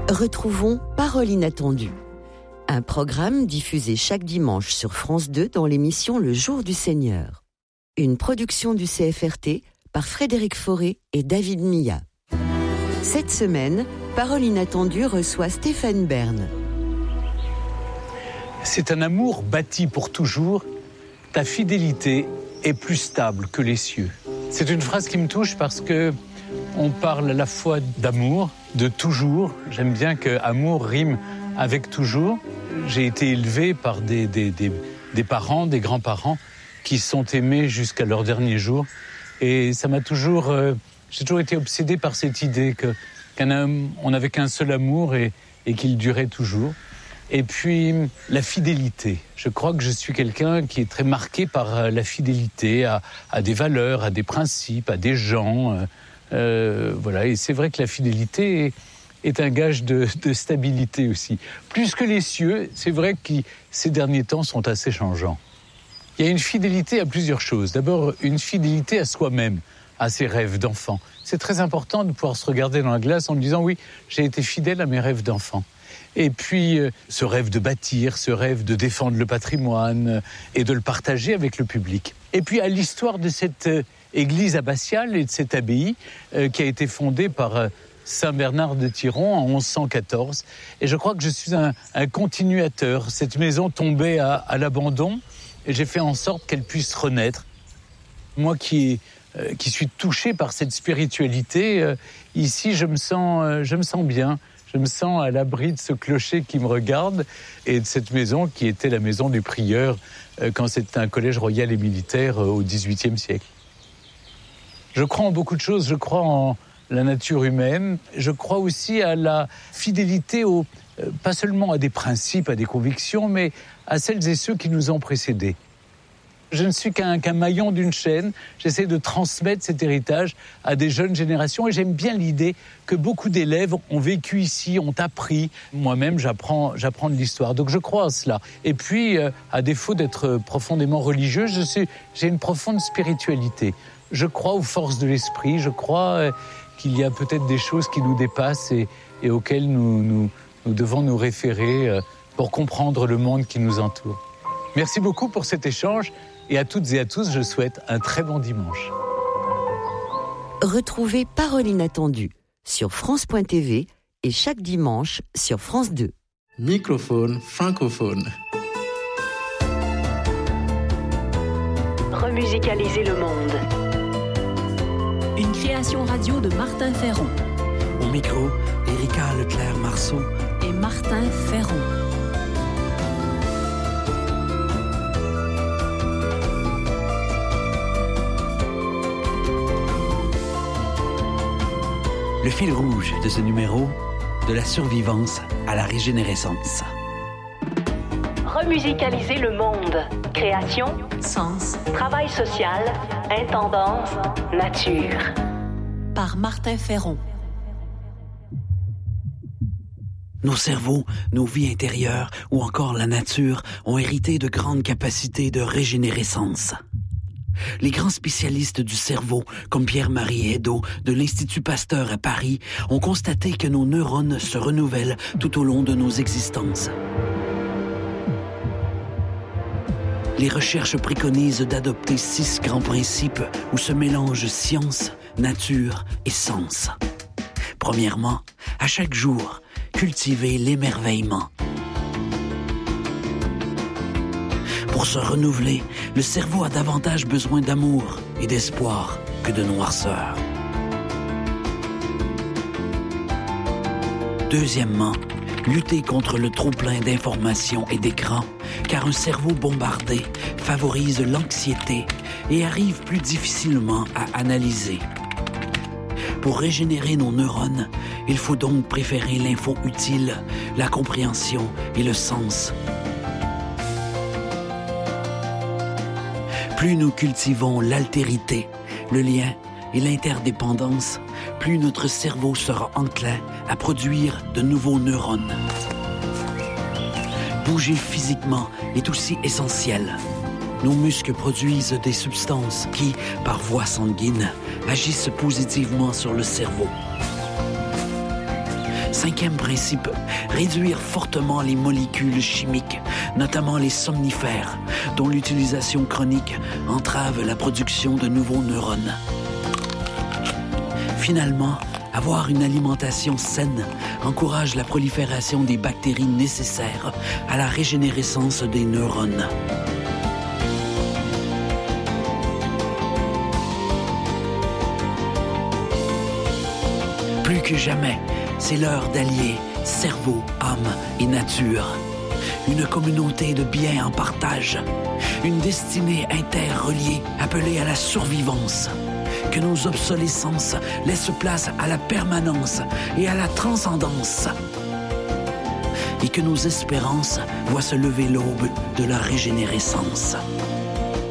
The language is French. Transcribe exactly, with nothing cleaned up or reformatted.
Retrouvons Parole inattendue, un programme diffusé chaque dimanche sur France deux dans l'émission Le Jour du Seigneur. Une production du C F R T par Frédéric Forêt et David Milla. Cette semaine, Parole inattendue reçoit Stéphane Bern. C'est un amour bâti pour toujours. Ta fidélité est plus stable que les cieux. C'est une phrase qui me touche parce que on parle à la fois d'amour, de toujours. J'aime bien que amour rime avec toujours. J'ai été élevé par des, des, des, des parents, des grands-parents qui sont aimés jusqu'à leur dernier jour. Et ça m'a toujours... Euh, j'ai toujours été obsédé par cette idée que, qu'un homme, on n'avait qu'un seul amour et, et qu'il durait toujours. Et puis, la fidélité. Je crois que je suis quelqu'un qui est très marqué par la fidélité à, à des valeurs, à des principes, à des gens. Euh, euh, voilà. Et c'est vrai que la fidélité est, est un gage de, de stabilité aussi. Plus que les cieux, c'est vrai que ces derniers temps sont assez changeants. Il y a une fidélité à plusieurs choses. D'abord, une fidélité à soi-même, à ses rêves d'enfant. C'est très important de pouvoir se regarder dans la glace en disant « Oui, j'ai été fidèle à mes rêves d'enfant ». Et puis, euh, ce rêve de bâtir, ce rêve de défendre le patrimoine euh, et de le partager avec le public. Et puis, à l'histoire de cette euh, église abbatiale et de cette abbaye euh, qui a été fondée par euh, Saint Bernard de Tiron en onze cent quatorze. Et je crois que je suis un, un continuateur. Cette maison tombait à, à l'abandon et j'ai fait en sorte qu'elle puisse renaître. Moi qui, euh, qui suis touché par cette spiritualité, euh, ici, je me sens, euh, je me sens bien. Je me sens à l'abri de ce clocher qui me regarde et de cette maison qui était la maison du prieur euh, quand c'était un collège royal et militaire euh, au dix-huitième siècle. Je crois en beaucoup de choses. Je crois en la nature humaine. Je crois aussi à la fidélité, au, euh, pas seulement à des principes, à des convictions, mais à celles et ceux qui nous ont précédés. Je ne suis qu'un, qu'un maillon d'une chaîne. J'essaie de transmettre cet héritage à des jeunes générations et j'aime bien l'idée que beaucoup d'élèves ont vécu ici, ont appris. Moi-même, j'apprends, j'apprends de l'histoire. Donc je crois à cela. Et puis, euh, à défaut d'être profondément religieux, je suis, j'ai une profonde spiritualité. Je crois aux forces de l'esprit. Je crois euh, qu'il y a peut-être des choses qui nous dépassent et, et auxquelles nous, nous, nous devons nous référer euh, pour comprendre le monde qui nous entoure. Merci beaucoup pour cet échange. Et à toutes et à tous, je souhaite un très bon dimanche. Retrouvez Parole inattendue sur France point T V et chaque dimanche sur France deux. Microphone francophone. Remusicaliser le monde. Une création radio de Martin Ferron. Au micro, Erika Leclerc-Marceau et Martin Ferron. Le fil rouge de ce numéro, de la survivance à la régénérescence. Remusicaliser le monde. Création, sens, travail social, intendance, nature. Par Martin Ferron. Nos cerveaux, nos vies intérieures ou encore la nature ont hérité de grandes capacités de régénérescence. Les grands spécialistes du cerveau, comme Pierre-Marie Edo de l'Institut Pasteur à Paris, ont constaté que nos neurones se renouvellent tout au long de nos existences. Les recherches préconisent d'adopter six grands principes où se mélangent science, nature et sens. Premièrement, à chaque jour, cultiver l'émerveillement. Pour se renouveler, le cerveau a davantage besoin d'amour et d'espoir que de noirceur. Deuxièmement, lutter contre le trop-plein d'informations et d'écrans, car un cerveau bombardé favorise l'anxiété et arrive plus difficilement à analyser. Pour régénérer nos neurones, il faut donc préférer l'info utile, la compréhension et le sens. Plus nous cultivons l'altérité, le lien et l'interdépendance, plus notre cerveau sera enclin à produire de nouveaux neurones. Bouger physiquement est aussi essentiel. Nos muscles produisent des substances qui, par voie sanguine, agissent positivement sur le cerveau. Cinquième principe, réduire fortement les molécules chimiques, notamment les somnifères, dont l'utilisation chronique entrave la production de nouveaux neurones. Finalement, avoir une alimentation saine encourage la prolifération des bactéries nécessaires à la régénérescence des neurones. Plus que jamais, c'est l'heure d'allier cerveau, âme et nature. Une communauté de biens en partage. Une destinée interreliée appelée à la survivance. Que nos obsolescences laissent place à la permanence et à la transcendance. Et que nos espérances voient se lever l'aube de la régénérescence.